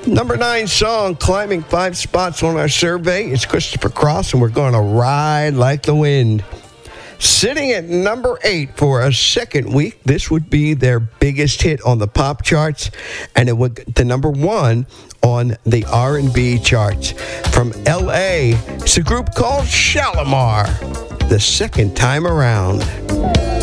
Number 9 song, climbing 5 spots on our survey. It's Christopher Cross, and we're going to ride like the wind. Sitting at number 8 for a second week, this would be their biggest hit on the pop charts, and it would the number 1 on the R&B charts. From L.A., it's a group called Shalimar, the second time around.